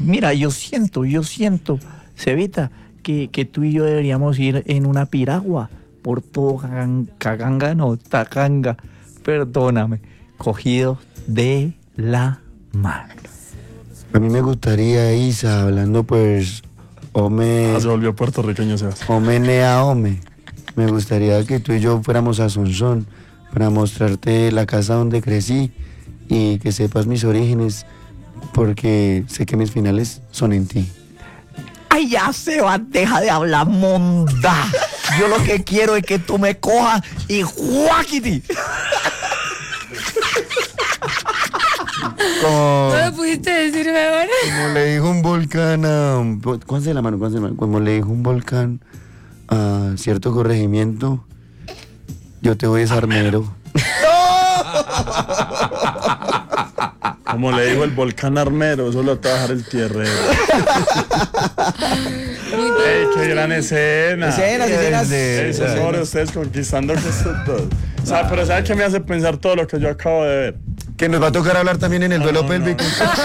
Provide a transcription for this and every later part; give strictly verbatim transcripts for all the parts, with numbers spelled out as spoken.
mira, yo siento, yo siento, Cevita, que, que tú y yo deberíamos ir en una piragua por todo Cagan- Caganga, no, Tacanga, perdóname, cogido de la mano. A mí me gustaría, Isa, hablando pues, ome, Ah, se volvió puertorriqueño, Sebas. ome nea ome. Me gustaría que tú y yo fuéramos a Sonsón para mostrarte la casa donde crecí y que sepas mis orígenes, porque sé que mis finales son en ti. Ay, ya, Seba, deja de hablar monda. Yo lo que quiero es que tú me cojas y ¡juáquiti! Como, ¿No lo pudiste decir mejor? como le dijo un volcán a... Cuánse la mano, cuánse la mano. Como le dijo un volcán a cierto corregimiento, yo te voy a desarmero. Como le dijo el volcán armero, solo te va a dejar el tierrero. ¡Ey, qué gran escena! Escenas, escenas. Ey, son sobre ustedes conquistando que esto todo. O sea, pero ¿sabes qué me hace pensar todo lo que yo acabo de ver? Que nos va a tocar hablar también en el duelo no, pélvico.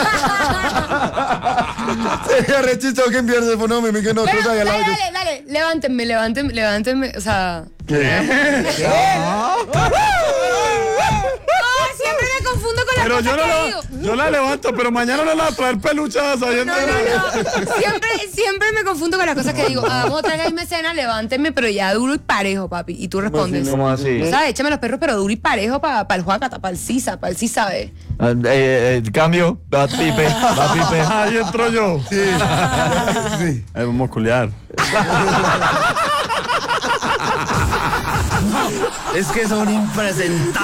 Sería re chistoso que enviarse fue no, me que nosotros Pero, ahí al dale, lado. dale, dale, levántenme, levántenme, levántenme, o sea... ¿Qué? ¡Ah! Siempre me confundo con las Pero cosas yo, no que la, digo. yo la levanto, pero mañana no la voy a traer peluchada sabiendo No, no, nada. no. Siempre, siempre me confundo con las cosas que digo. Hagamos otra misma escena, levántenme, pero ya duro y parejo, papi. Y tú respondes. ¿Cómo así? O sea, échame los perros, pero duro y parejo para pa el Juacata, para el Sisa, para el sí sabe. Ah, eh, eh, cambio, va Pipe, va Pipe. Ahí entro yo. Sí. Sí. Ahí vamos a culiar. Es que son impresentables.